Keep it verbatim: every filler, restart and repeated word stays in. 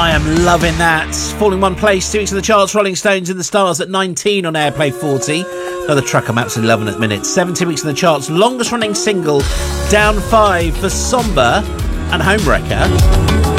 I am loving that. Falling one place, two weeks in the charts, Rolling Stones in the Stars at nineteen on Airplay forty. Another track I'm absolutely loving at the minute. seventeen weeks in the charts, longest running single, down five for Somber and Homewrecker.